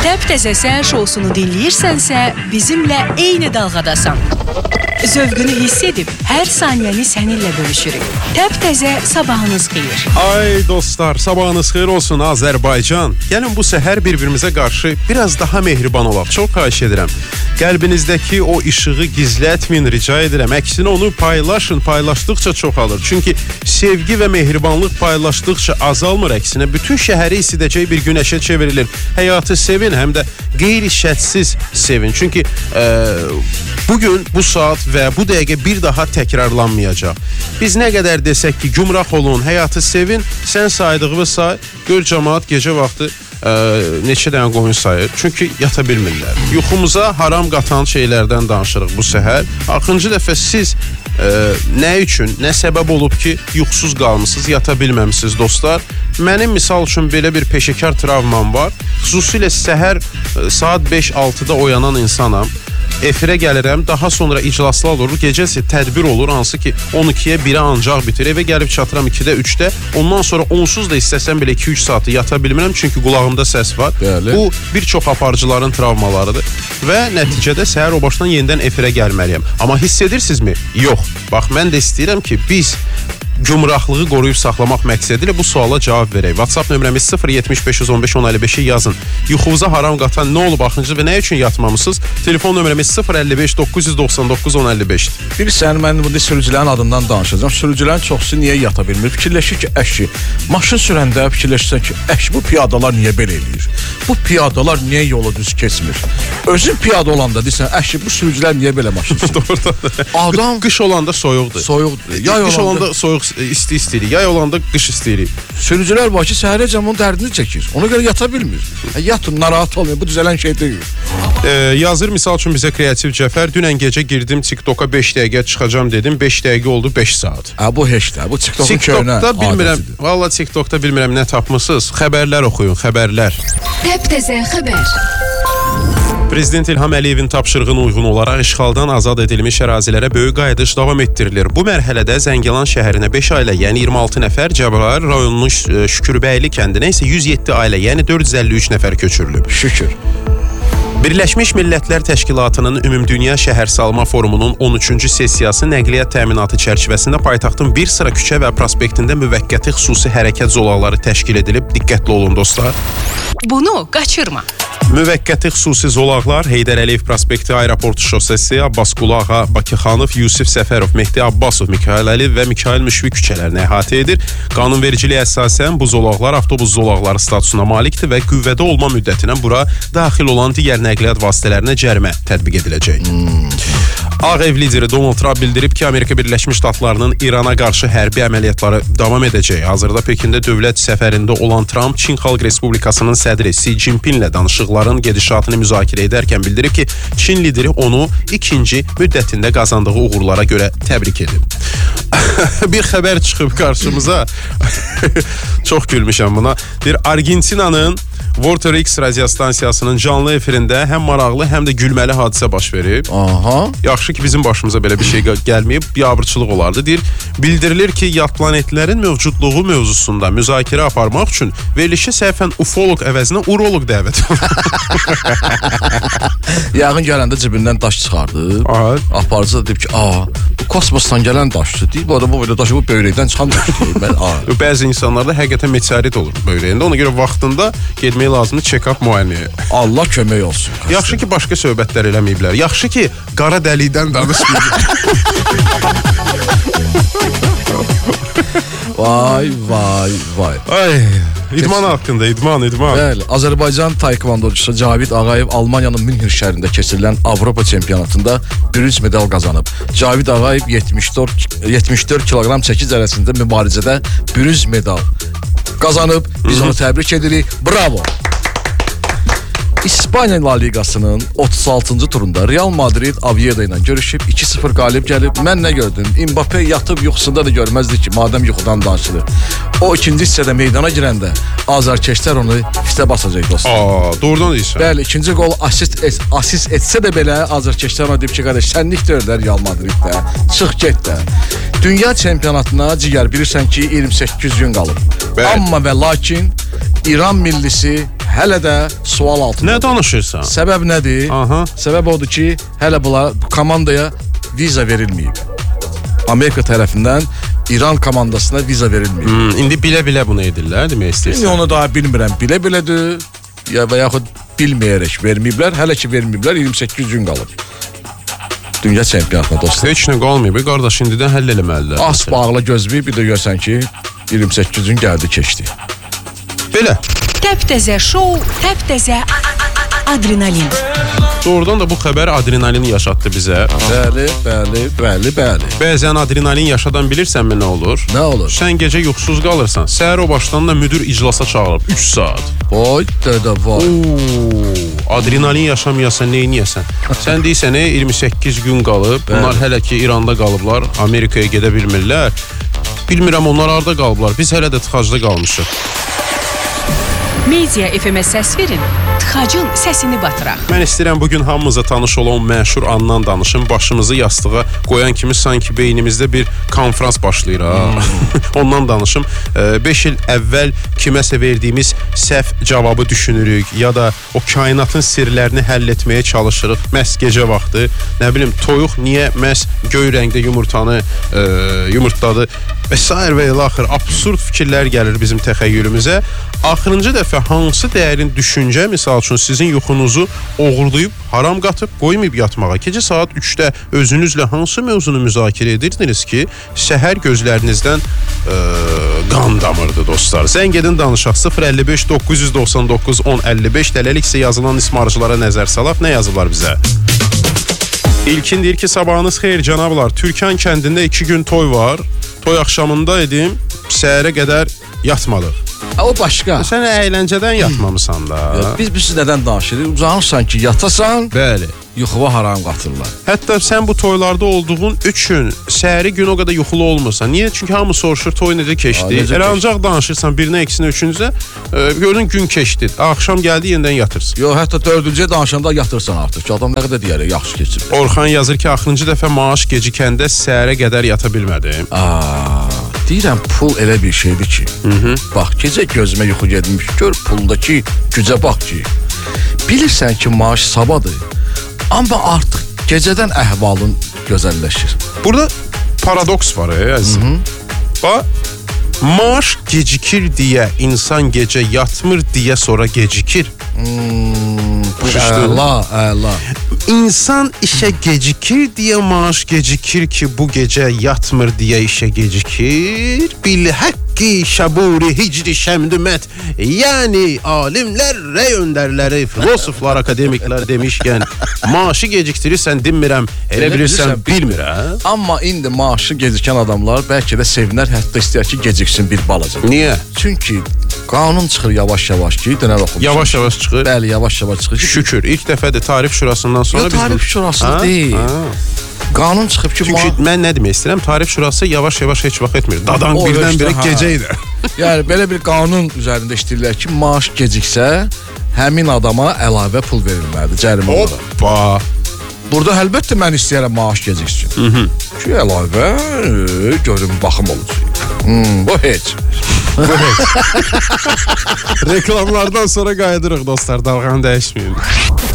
Təptəzə səhər şousunu dinləyirsənsə, bizimlə eyni dalğadasan. Zövqünü hiss edib, hər saniyəni səninlə bölüşürük. Təptəzə sabahınız xeyir. Ay dostlar, sabahınız xeyir olsun Azərbaycan. Gəlin bu səhər bir-birimizə qarşı biraz daha mehriban olaq. Çox xahiş edirəm. Qəlbinizdəki o işığı gizlətməyin, rica edirəm. Əksinə onu paylaşın, paylaşdıqca çoxalır. Çünki sevgi və mehribanlıq paylaşdıqca azalmır. Əksinə bütün şəhəri isidəcək bir günəşə çevrilir. Həyatı sevin, həm də qeyri-şərtsiz sevin. Çünki bugün, bu saat və bu dəqiqə bir daha təkrarlanmayacaq. Biz nə qədər desək ki, gümrah olun, həyatı sevin, sən saydığını say, gör cəmaat gecə vaxtı neçə dənə qoyun sayır. Çünki yata bilmirlər. Yuxumuza haram qatan şeylərdən danışırıq bu səhər. Axırıncı dəfə siz nə üçün, nə səbəb olub ki, yuxusuz qalmısınız, yata bilməmisiniz dostlar? Mənim misal üçün belə bir peşəkar travmam var. Xüsusilə səhər saat 5-6-da oyanan insanam. Efirə gəlirəm, daha sonra iclaslar olur, gecəsi tədbir olur, hansı ki 12-yə 1-ə ancaq bitir, evə gəlib çatıram 2-də 3-də, ondan sonra onsuz da istəsəm belə 2-3 saatı yata bilmirəm, çünki qulağımda səs var. Bəli. Bu bir çox aparıcıların travmalarıdır və nəticədə səhər o başdan yenidən efirə gəlməliyəm. Amma hiss edirsinizmi? Yox. Bax, mən də istəyirəm ki, biz gümrahlığı qoruyub saxlamaq məqsədilə bu suala cavab verək. WhatsApp nömrəmiz 075-15-1055-i yazın. Yuxunuza haram qatan nə olub axırıncı və nə üçün yatmamısınız? Telefon nömrəmiz 055-999-1055-dir. Bilirsən, mən burada sürücülərin adından danışacağım. Sürücülərin çoxsu niyə yata bilmir? Fikirləşir ki, əşi, maşın sürəndə fikirləşirsən ki, əşi, bu piyadalar niyə belə eləyir? Bu piyadalar niyə yolu düz keçmir? Özün piyada olanda deyirsən, əşi, bu sürücülər niyə belə maşın sürür? Doğrudan. Adam qış olanda soyuqdur. Soyuqdur. Qış olanda soyuq isti istəyirik. Yay olanda qış istəyirik. Sürücülər var ki, səhərəcən onun dərdini çəkir. Ona görə yata bilmir. Yatın, narahat olmayın. Bu düzələn şey deyil. Yazır misal üçün bizə kreativ Cəfər. Dünən gecə girdim TikToka 5 dəqiqə çıxacam dedim. 5 dəqiqə oldu 5 saat. Bu heçdə. Bu TikTokun köynə. TikTokda bilmirəm. Valla TikTokda bilmirəm nə tapmısınız. Xəbərlər oxuyun, xəbərlər. Təptəzə xəbər. Prezident İlham Əliyevin tapşırığına uyğun olaraq işğaldan azad edilmiş ərazilərə böyük qayıdış davam etdirilir. Bu mərhələdə Zəngilan şəhərinə 5 ailə, yəni 26 nəfər, Cəbrayıl rayonunun Şükürbəyli kəndinə isə 107 ailə, yəni 453 nəfər köçürülüb. Şükür. Birləşmiş Millətlər Təşkilatının Ümumdünya Şəhərsalma Forumunun 13-cü sessiyası nəqliyyat təminatı çərçivəsində paytaxtın bir sıra küçə və prospektində müvəqqəti xüsusi hərəkət zolaqları təşkil edilib. Diqqətli olun dostlar. Bunu qaçırma. Müvəqqəti xüsusi zolaqlar Heydər Əliyev prospekti, Aeroport şosesi, Abbas Qulağa, Bakıxanov, Yusif Səfərov, Mehdi Abbasov, Mikayıl Əliyev və Mikayıl Müşfiq küçələrini əhatə edir. Qanunvericiliyə əsasən bu zolaqlar avtobus zolaqları statusuna malikdir və qüvvədə olma müddətinə bura daxil olan digər nəqliyyat vasitələrinə cərimə tətbiq ediləcək. Ağ Ev lideri Donald Trump bildirib ki, Amerika Birləşmiş Ştatlarının İrana qarşı hərbi əməliyyatları davam edəcək. Hazırda Pekində dövlət səfərində olan Trump, Çin Xalq Respublikasının sədri Xi Jinpinglə danışıqların gedişatını müzakirə edərkən bildirib ki, Çin lideri onu ikinci müddətində qazandığı uğurlara görə təbrik edib. Bir xəbər çıxıb qarşımıza. Çox gülmüşəm buna. Bir Argentinanın Water X radiostansiyasının canlı efirində həm maraqlı, həm də gülməli hadisə baş verib. Aha. Yaxşı ki, bizim başımıza belə bir şey gəlməyib, biabırçılıq olardı. Bildirilir ki, yad planetlərin mövcudluğu mövzusunda müzakirə aparmaq üçün verilişə səhvən ufoloq əvəzinə uroloq dəvət Yağın gələndə cibindən daş çıxardı. Aparıcı da deyib ki, bu kosmosdan gələn daşdır. Deyib, bu belə daşı bu böyrəkdən çıxan daşdır. Bəzi insanlarda həqiqətən meteorit olur böyrəyində. Ona görə vaxtında getmək lazımdır check-up müayinəyə. Allah kömək olsun. Yaxşı ki, başqa söhbətlər eləməyiblər. Yaxşı ki, qara dəlikdən danışmayıb. Vay. Ay, idman haqqında, idman. Bəli, Azərbaycan taekvondoçusu Cavid Ağayev Almaniyanın Münhen şəhərində keçirilən Avropa çempionatında bürünc medal qazanıb. Cavid Ağayev 74 kiloqram çəki cərəsində mübarizədə bürünc medal qazanıb. Biz onu təbrik edirik. Bravo. İspaniya La Ligasının 36-cı turunda Real Madrid Oviedo ilə görüşüb 2-0 qalib gəlib. Mən nə gördüm? Mbappé yatıb yuxusunda da görməzdi ki, madəm yuxudan danışılır. O ikinci hissədə meydana girəndə azarkeşlər onu fitə basacaq dostlar. Doğrudan deyirsən. Bəli, ikinci gol asist etsə də belə azarkeşlər ona deyib ki, qardaş, sənlik deyirlər Real Madriddə. Çıx get də. Dünya çempionatına cigər bilirsən ki 28 gün qalıb. Amma və lakin İran millisi hələ də sual altında. Nə danışırsan? Səbəb nədir? Aha. Səbəb odur ki, hələ bu komandaya viza verilməyib. Amerika tərəfindən İran komandasına viza verilməyib. İndi bilə-bilə bunu edirlər, demək istəyirsən. İndi onu daha bilmirəm, bilə-bilədir ya və yaxud bilməyərək verməyiblər. Hələ ki verməyiblər, 28 gün qalıb. Dünya çempionatına dostlar. Heç nə qalmayıb, qardaş, indidən həll eləməlidirlər. Az bağlı gözlü bir də görsən ki, 28 gün gəldi, keçdi. Belə. Təptəzə şou, təptəzə adrenalin. Doğrudan da bu xəbər adrenalin yaşatdı bizə. Bəli. Bəzən adrenalin yaşadan bilirsənmi nə olur? Nə olur? Sən gecə yuxusuz qalırsan. Səhər o başdan da müdür iclasa çağırıb 3 saat. Vay dədə vay. Adrenalin yaşamayasan neyniyəsən? Sən deyirsən 28 gün qalıb. Bunlar hələ ki İranda qalıblar. Amerikaya gedə bilmirlər. Bilmirəm onlar harda qalıblar. Biz hələ də tıxacda qalmışıq. Media FM-ə səs verin, tıxacın səsini batıraq. Mən istəyirəm bugün hamımıza tanış olan məşhur andan danışım. Başımızı yastığa qoyan kimi sanki beynimizdə bir konfrans başlayır. Ondan danışım. 5 il əvvəl kiməsə verdiyimiz səhv cavabı düşünürük ya da o kainatın sirlərini həll etməyə çalışırıq. Məhz gecə vaxtı. Nə bilim, toyuq niyə məhz göy rəngdə yumurtanı yumurtladı və s. və ilaxır. Absurd fikirlər gəlir bizim təxəyyülümüzə. Axırıncı dəfə hansı dəyərin düşüncə, misal üçün sizin yuxunuzu oğurlayıb, haram qatıb, qoymayıb yatmağa, gecə saat 3-də özünüzlə hansı mövzunu müzakirə edirdiniz ki, səhər gözlərinizdən qan damırdı dostlar. Zəng edin, danışaq. 055 999 1055. Dələlik isə yazılan ismarıcılara nəzər salaq. Nə yazıblar bizə? İlkin deyir ki, sabahınız xeyir canablar. Türkan kəndində 2 gün toy var. Toy axşamında edim, səhərə qədər yatmadıq. O başqa. Sən əyləncədən yatmamısan da. Biz nədən danışırıq? Uzanırsan ki, yatasan, Bəli. yuxuva haram qatırlar. Hətta sən bu toylarda olduğun üçün səhəri gün o qədər yuxulu olmursan. Niyə? Çünki hamı soruşur toy necə keçdi. Elə ancaq danışırsan birinə, ikisinə, üçüncüsə, görün gün keçdi. Axşam gəldi, yenidən yatırsın. Yox, hətta dördüncüyə danışanda yatırsan artıq. Adam nə qədər deyərək yaxşı keçir. Orxan yazır ki, axırıncı dəfə maaş gecikəndə səhərə qədər yata bilmədim. Deyirəm, pul elə bir şeydir ki. Bax, gecə gözümə yuxu gedmiş. Gör puldakı gücə bax ki. Bilirsən ki, maaş sabahdır. Amma artıq gecədən əhvalın gözəlləşir. Burada paradoks var, əzizim. Bax, maaş gecikir deyə insan gecə yatmır deyə sonra gecikir. Əla. İnsan işə gecikir deyə maaş gecikir ki, bu gecə yatmır deyə işə gecikir. Bil haqqi şaburi hicri şəmdümət. Yəni alimlər, rəy öndərləri, filosoflar, akademiklər demişkən maaşı gecikdirirsən, dinmirəm, elə bilirsən, bilmirəm. Amma indi maaşı gecikən adamlar bəlkə də sevinər, hətta istəyər ki, geciksin bir balaca. Niyə? Çünki qanun çıxır yavaş-yavaş ki, dönər oxumuşsun. Yavaş-yavaş çıxır. Bəli, yavaş-yavaş çıxır. Şükür, ilk dəfədir tarif şurasından sonra biz... Tarif şurası deyil. Qanun çıxıb ki... Çünki mən nə demək istəyirəm, tarif şurası yavaş-yavaş heç vaxt etmir. Dadan birdən-birə gecə idi. Yəni, belə bir qanun üzərində işləyirlər ki, maaş geciksə, həmin adama əlavə pul verilməlidir, cərimə olaraq. Hoppa! Burada əlbəttə mən istəyərəm maaş geciksin. Ki, əlavə, görün, baxım olacaq. Bu heç. Reklamlardan sonra qayıdırıq dostlar, dalğanı dəyişməyin.